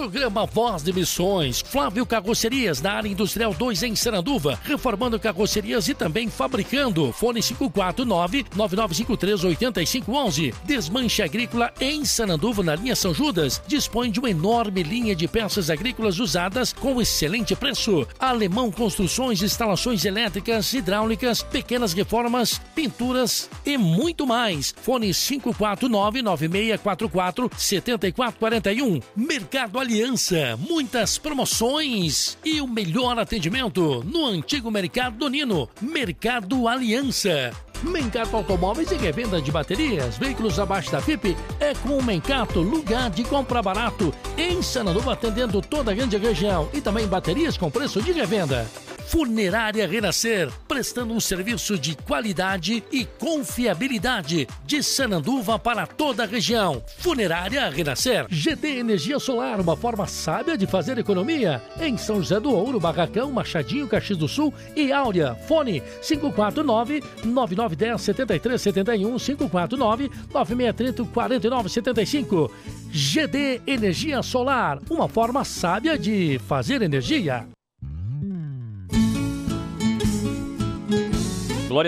Programa Voz de Missões. Flávio Carrocerias, na área industrial 2 em Sananduva, reformando carrocerias e também fabricando. Fone 549-9953-8511. Desmanche Agrícola em Sananduva, na linha São Judas. Dispõe de uma enorme linha de peças agrícolas usadas com excelente preço. Alemão Construções, instalações elétricas, hidráulicas, pequenas reformas, pinturas e muito mais. Fone 549-9644-7441. Mercado Aliança, muitas promoções e o melhor atendimento no antigo Mercado do Nino. Mercado Aliança. Mencato Automóveis e revenda de baterias, veículos abaixo da FIP é com o Mencato, lugar de compra barato em Sananduva, atendendo toda a grande região e também baterias com preço de revenda. Funerária Renascer, prestando um serviço de qualidade e confiabilidade de Sananduva para toda a região. Funerária Renascer. GD Energia Solar, uma forma sábia de fazer economia. Em São José do Ouro, Barracão, Machadinho, Caxias do Sul e Áurea. Fone 549-9910-7371, 549-9630-4975. GD Energia Solar, uma forma sábia de fazer energia. Glória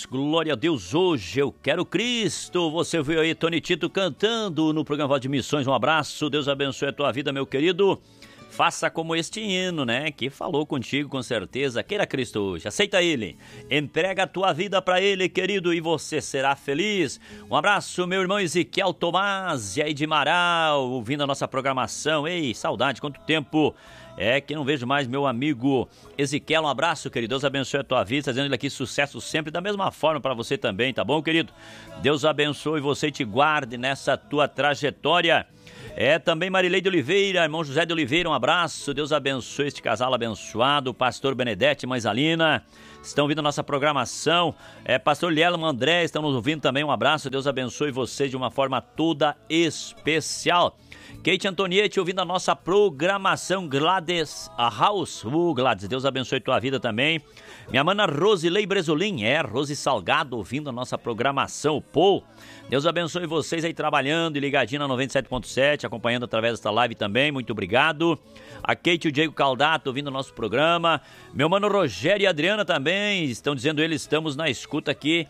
a Deus, hoje eu quero Cristo. Você viu aí Tony Tito cantando no programa Voz de Missões. Um abraço, Deus abençoe a tua vida, meu querido. Faça como este hino, né, que falou contigo com certeza. Queira Cristo hoje, aceita Ele, entrega a tua vida para Ele, querido, e você será feliz. Um abraço, meu irmão Ezequiel Tomás, e aí de Marau, ouvindo a nossa programação. Ei, saudade, quanto tempo que não vejo mais meu amigo Ezequiel. Um abraço, querido, Deus abençoe a tua vida, trazendo ele aqui sucesso sempre, da mesma forma para você também, tá bom, querido? Deus abençoe você e te guarde nessa tua trajetória. Também Marileide Oliveira, irmão José de Oliveira, um abraço, Deus abençoe este casal abençoado, pastor Benedete e mãe Zalina, estão ouvindo a nossa programação, pastor Lielman André, estão nos ouvindo também, um abraço, Deus abençoe vocês de uma forma toda especial. Kate Antoniette ouvindo a nossa programação, Gladys House, Gladys, Deus abençoe tua vida também. Minha mana Rosilei Bresolim, Rose Salgado ouvindo a nossa programação, o Paul, Deus abençoe vocês aí trabalhando e ligadinho na 97.7, acompanhando através desta live também, muito obrigado. A Kate e o Diego Caldato ouvindo o nosso programa, meu mano Rogério e Adriana também, estão dizendo eles, estamos na escuta aqui,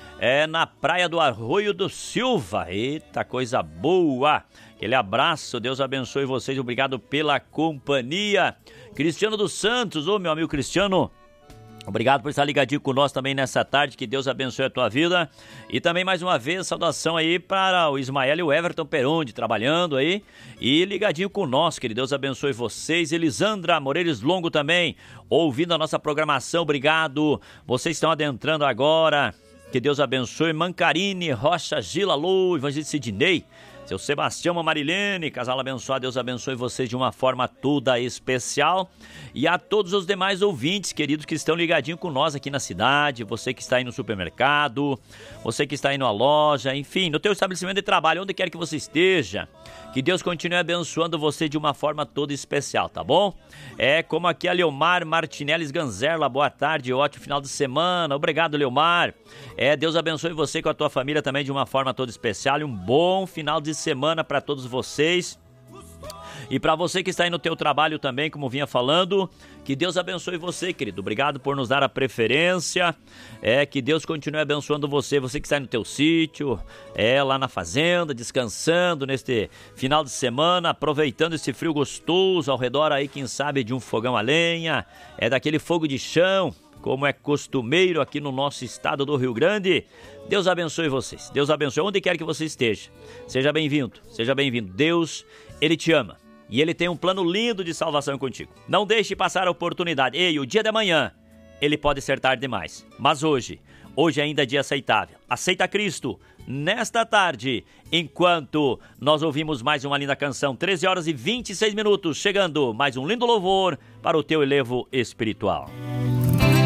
na praia do Arroio do Silva, eita coisa boa. Aquele abraço, Deus abençoe vocês, obrigado pela companhia. Cristiano dos Santos, meu amigo Cristiano, obrigado por estar ligadinho com nós também nessa tarde, que Deus abençoe a tua vida. E também mais uma vez, saudação aí para o Ismael e o Everton Peronde, trabalhando aí e ligadinho com nós, que Deus abençoe vocês. Elisandra Moreiros Longo também, ouvindo a nossa programação, obrigado. Vocês estão adentrando agora, que Deus abençoe. Mancarine, Rocha, Gila, Lou, Evangelista Sidney, seu Sebastião, Marilene, casal abençoado, Deus abençoe vocês de uma forma toda especial. E a todos os demais ouvintes, queridos, que estão ligadinhos com nós aqui na cidade, você que está aí no supermercado, você que está aí na loja, enfim, no teu estabelecimento de trabalho, onde quer que você esteja, que Deus continue abençoando você de uma forma toda especial, tá bom? Como aqui a Leomar Martinelli Ganzerla, boa tarde, ótimo final de semana, obrigado, Leomar. Deus abençoe você com a tua família também de uma forma toda especial e um bom final de semana para todos vocês. E para você que está aí no teu trabalho também, como vinha falando, que Deus abençoe você, querido. Obrigado por nos dar a preferência. Que Deus continue abençoando você. Você que está aí no teu sítio, lá na fazenda, descansando neste final de semana, aproveitando esse frio gostoso ao redor aí, quem sabe, de um fogão a lenha, daquele fogo de chão, como é costumeiro aqui no nosso estado do Rio Grande. Deus abençoe vocês. Deus abençoe onde quer que você esteja. Seja bem-vindo, seja bem-vindo. Deus, Ele te ama. E Ele tem um plano lindo de salvação contigo. Não deixe passar a oportunidade. Ei, o dia de amanhã, ele pode ser tarde demais. Mas hoje ainda é dia aceitável. Aceita Cristo nesta tarde, enquanto nós ouvimos mais uma linda canção. 13 horas e 26 minutos, chegando mais um lindo louvor para o teu elevo espiritual.